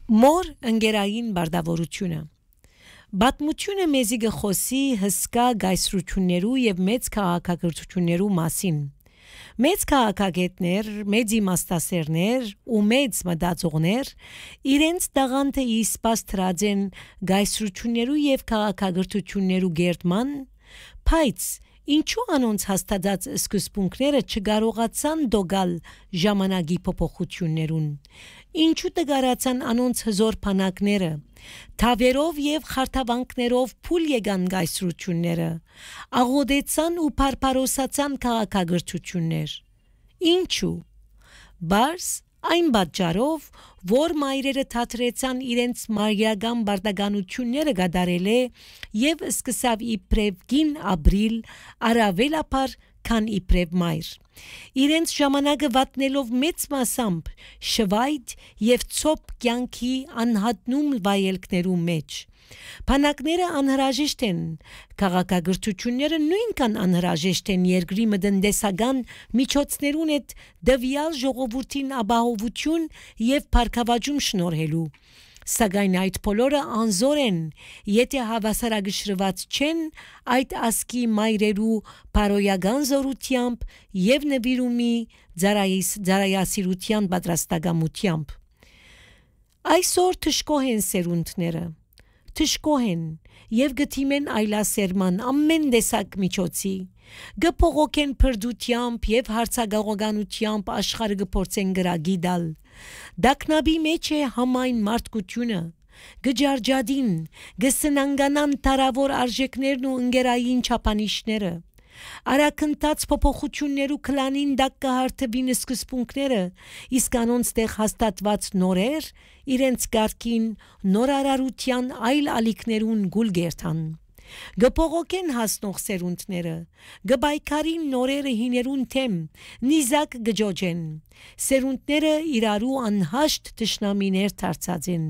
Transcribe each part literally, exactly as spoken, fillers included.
Մոր ընկերային բարդավորությունը Բատմությունը մեզի գխոսի հսկա գայսրություններու եւ մեծ քաղաքակրթություններու մասին Մեծ քաղաքագետներ, մեծ իմաստասերներ ու մեծ մտածողներ իրենց տաղանդը իսպաս թրած են գայսրություններու եւ քաղաքակրթություններու գերտման բայց Ինչու անոնց հաստատած սկզբունքները չկարողացան դոգալ ժամանակի փոփոխություններուն Ինչու տգարացան անոնց հզոր փանակները Թավերով եւ խարթավանքներով փուլ եկան գայսրությունները աղոդեցան ու փարփարոսացան քաղաքակրթություններ Ինչու Բարձ Այն պատճառով, որ մայրերը թատրեցան իրենց մարիական բարդականությունները գդարել է եւ սկսավ իբրև գին ապրիլ արավելապար քան իբրև մայր իրենց ժամանակը վատնելով մեծ մասամբ շվայտ եւ ցոփ կյանքի անհատնում վայելքներու մեջ Փանակները անհրաժեշտ են քաղաքակրթությունները նույնքան անհրաժեշտ են երկրի մտնտեսական միջոցներուն հետ դվյալ ժողովրդին ապահովություն եւ փառքավաճում շնորհելու Սակայն այդ բոլորը անզոր են եթե հավասարակշռված չեն այդ ասկի մայրերու բարոյական զորությամբ եւ նվիրումի ծառայասիրության պատրաստակամությամբ Այսօր թշկոհ են սերունդները Թշկոհ են եւ գտիմեն այլասերման ամեն տեսակ միջոցի գփողոքեն փրդությամբ եւ հարցագաղականությամբ աշխարհը գործեն գրագի դալ Դակնաբի մեջ է համայն մարդկությունը գջարջադին գսնանգանան տարավոր արժեքներն ու ընկերային չափանիշները Արաքնտած փոփոխություններու քլանին դակ կհարթվին սկզբունքները իսկ անոնց տեղ հաստատված նորեր իրենց կարգին նորարարության այլ ալիքներուն գուլգերթան Գփողոքեն հասնող սերունդները գբայքարին նորերը հիներուն թեմ նիզակ գջոջեն սերունդները իրարու անհաշտ տշնամիներ դարձած են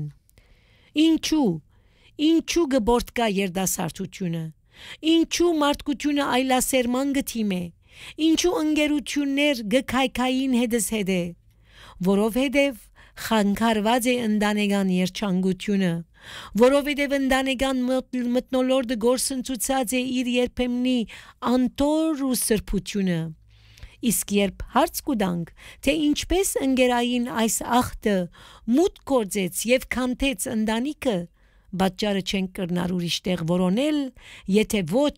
Ինչու Ինչու գբորտկա երդասարտությունը Ինչու մարդկությունը այլասերման գտիմ է Ինչու ընկերություններ գքայքային հետս հետ է Որովհետև խանգարված է ընտանեկան երջանկությունը Որովհետև ընտանեկան մթնոլորտը գործընծուցած է իր երբեմնի անտոր ու սրբությունը Իսկ երբ հարց կուտանք թե ինչպես ընկերային այս ախտը մուտք գործեց եւ քանթեց ընտանիքը Բաճարը չենք կրնար ուրիշտեղ որոնել, եթե ոչ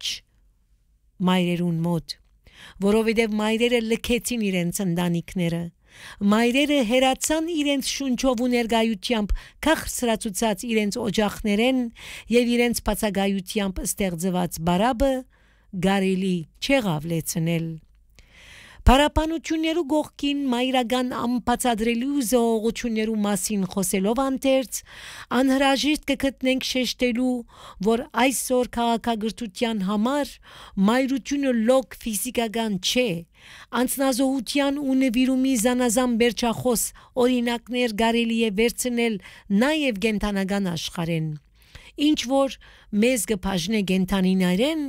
մայրերուն մոտ, որովհետև մայրերը լքեցին իրենց ընտանիքները, մայրերը հերացան իրենց շունչով ու ներգայությամբ քաղցրացուցած իրենց օջախներեն եւ իրենց բացակայությամբ ստեղծված բարաբը գարելի չեղավ լեցնել Փարապանություններու գողքին մայրական ամբացադրելու զողողություններու մասին խոսելով անտերց անհրաժեշտ կգտնենք շեշտելու որ այսօր քաղաքակրթության համար մայրությունը լոկ ֆիզիկական չէ անձնազոհության ու նվիրումի զանազան բերչախոս օրինակներ կարելի է վերցնել նաև կենթանական աշխարհեն Ինչ որ մեզ գբաժնե գենթանիներեն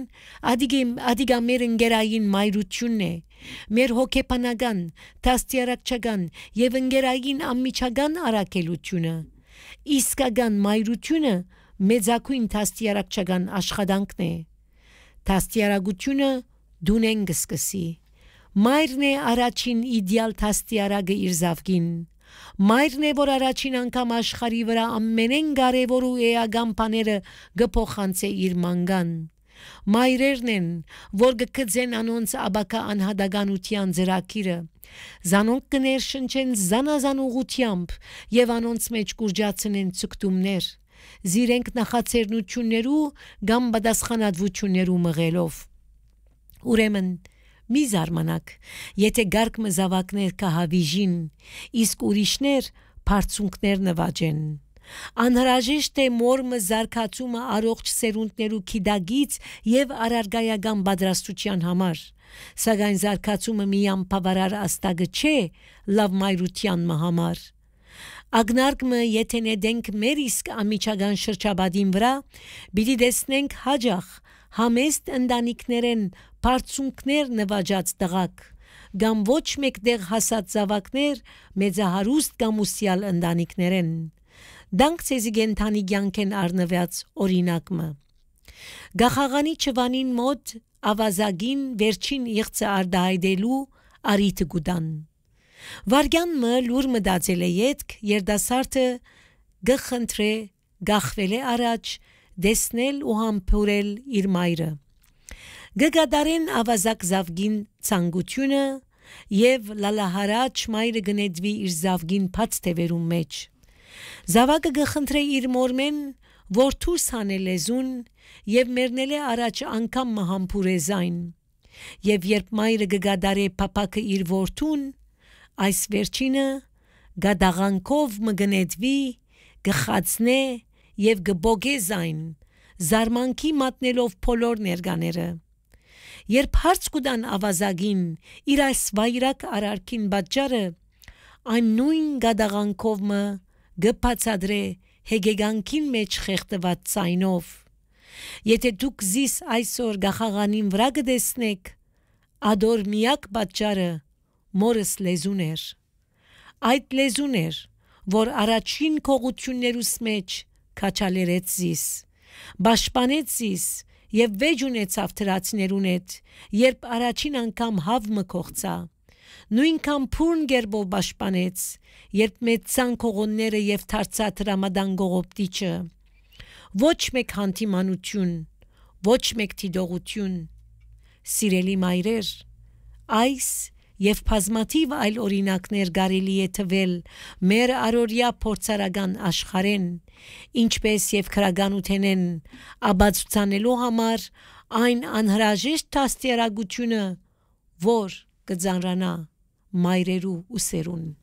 ադիգա մեր ընկերային մայրությունն է մեր հոգեբանական տաստիարակչական եւ ընկերային ամիջական արակելությունը իսկական մայրությունը մեծակույն տաստիարակչական աշխատանքն է տաստիարակությունը դունեն գսկսի մայրն է առաջին իդեալ տաստիարակը իր զավգին Մայրն է որ առաջին անգամ աշխարհի վրա ամենեն կարևոր ու էական բաները գփոխանցե իր մանգան Մայրերն են որ գկծեն անոնց աբակա անհատականության ծրագիրը Զանոնք կներշնչեն զանազան ուղությամբ եւ անոնց մեջ կուրջացնեն ցկտումներ Զիրենք նախաձեռնություններու կամ պատասխանատվություններու մղելով Ուրեմն Մի զարմանակ, եթե գարկ մզավակներ կահավիժին, իսկ ուրիշներ բարձունքներ նվաճեն։ Անհրաժեշտ է մորմը զարգացումը առողջ սերունդներու քիդագից եւ արարգայական պատրաստության համար։ Սակայն զարգացումը միայն բավարար աստագը չէ լավ մայրության համար։ Ագնարկը եթե նետենք մեր իսկ ամիջական շրջաբադին վրա, պիտի տեսնենք հաջող համեստ ընտանիքներեն բարձունքներ նվաճած տղակ, կամ ոչ մեկտեղ հասած զավակներ մեծահարուստ կամ ուսյալ ընտանիքներեն։ Դանք ցեզի գենթանի ցանկեն առնված օրինակը Գախաղանի չվանին մոտ ավազագին վերջին իղծը արդահայտելու արիթ գուդան Վարգյան մը լուր մտածել է ետք երդասարտը գխնդրե գախվել է առաջ դեսնել ու համբուրել իր մայրը Գգադարեն ավազակ զավգին ցանկությունը եւ լալահարաչ մայրը գնեդվի իր զավգին փած թևերում մեջ Զավակը գխնդրե իր մորմեն որ դուրս հանել լեզուն եւ մեռնել է առաջ անգամ մհամբուրե զայն եւ երբ մայրը գգադարե փապակը իր որդուն այս վերջինը գադաղանքով մգնեդվի գխացնե եւ գբոգե զայն զարմանքի մատնելով փոլոր ներկաները Երբ հարց կուտան ավազագին իր այս վայրակ արարքին պատճառը այն նույն գադաղանքով մը գբացադրե հեգեգանքին մեջ խեղդված ցայնով Եթե դուք զիս այսօր գախաղանին վրա գտեսնեք ադոր միակ պատճառը մորս լեզուն էր Այդ լեզուն էր որ առաջին քողություններուս մեջ քաչալերեց զիս Պաշտպանեց զիս Եվ վեճ ունեցավ թրացներուն հետ, երբ առաջին անգամ հավ մը կողցա, նույնքան փուրն գերբով պաշտպանեց, երբ մեծան կողոնները եւ թարցած Ռամադան գողոպտիչը, ոչ մեկ հանդիմանություն, ոչ մեկ թիդողություն, սիրելի մայրեր, այս Եվ բազմաթիվ այլ օրինակներ կարելի է թվել մեր առօրյա փորձարական աշխարհեն, ինչպես եւ քրագանութենեն աբացուցանելու համար այն անհրաժեշտ դաստիարակությունը, որ կձանրանա մայրերու ուսերուն։